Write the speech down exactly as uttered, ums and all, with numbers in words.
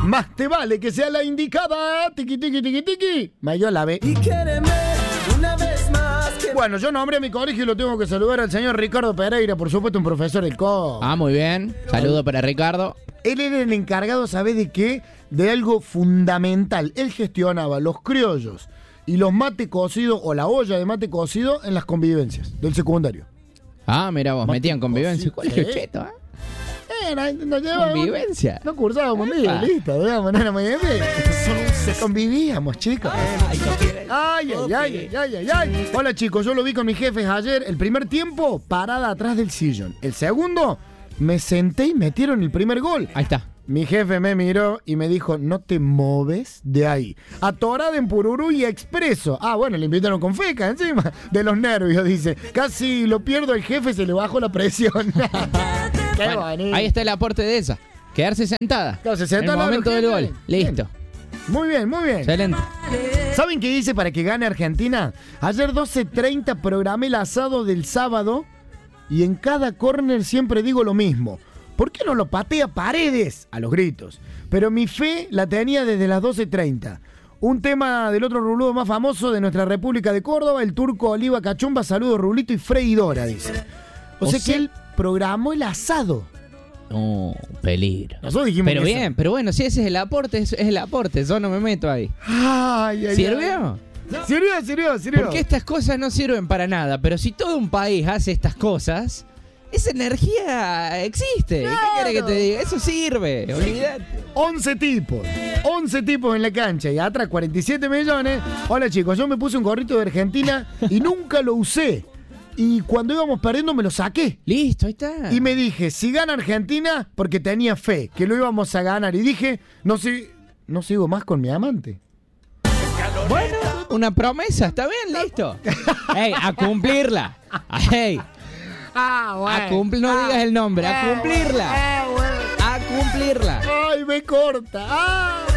Más te vale que sea la indicada. Tiki, tiki, tiki, tiki. Mayo la ve. Y quéreme una vez más. Que... Bueno, yo nombré a mi colegio y lo tengo que saludar al señor Ricardo Pereira, por supuesto, un profesor del C O. Ah, muy bien. Saludo para Ricardo. Él era el encargado, ¿sabés de qué? De algo fundamental. Él gestionaba los criollos y los mate cocidos o la olla de mate cocido en las convivencias del secundario. Ah, mira vos, Mate metían convivencia. cocido, Colegio sí. cheto, ¿eh? Era, no llevábamos- Convivencia. No cursábamos ni Ah. listo, digamos, no era muy bien. Convivíamos, chicos. Ay, ay, ay, ay, ay, ay, ay. Hola, chicos, yo lo vi con mis jefes ayer. El primer tiempo, parada atrás del sillón. El segundo, me senté y metieron el primer gol. Ahí está. Mi jefe me miró y me dijo, no te moves de ahí. Atorada en Pururú y expreso. Ah, bueno, le invitaron con feca encima. De los nervios, dice. Casi lo pierdo el jefe, se le bajó la presión. Qué Bueno, bonito. ahí está el aporte de esa. Quedarse sentada. Quedarse sentada En el al lado momento del del jefe. gol. Listo. Muy bien, muy bien. Excelente. ¿Saben qué hice para que gane Argentina? Ayer doce treinta programé el asado del sábado y en cada córner siempre digo lo mismo. ¿Por qué no lo patea Paredes? A los gritos. Pero mi fe la tenía desde las doce treinta. Un tema del otro ruludo más famoso de nuestra República de Córdoba, el turco Oliva Cachumba. Saludos, Rulito y freidora, dice. O, O sea, sea- que él programó el asado. No, peligro. Nosotros dijimos Pero que bien, pero bueno, si ese es el aporte, es, es el aporte. Yo no me meto ahí. Ay, ay, ¿Sirvió? ay. Sirvió, sirvió, sirvió. Porque estas cosas no sirven para nada. Pero si todo un país hace estas cosas, esa energía existe. Claro. ¿Qué querés que te diga? Eso sirve. Olvídate. once tipos, once tipos en la cancha y atrás cuarenta y siete millones. Hola chicos, yo me puse un gorrito de Argentina y nunca lo usé. Y cuando íbamos perdiendo me lo saqué. Listo, ahí está. Y me dije, si gana Argentina, porque tenía fe que lo íbamos a ganar. Y dije, no, si, no sigo más con mi amante. Bueno, una promesa, está bien, listo. Ey, a cumplirla. Ey, Ah, a cumplir, no digas el nombre, a cumplirla. Ah, bueno. A cumplirla. Ay, me corta. Ah.